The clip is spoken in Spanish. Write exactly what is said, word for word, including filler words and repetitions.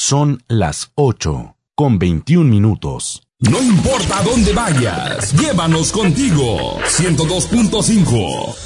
Son las ocho con veintiún minutos. No importa dónde vayas, llévanos contigo. ciento dos punto cinco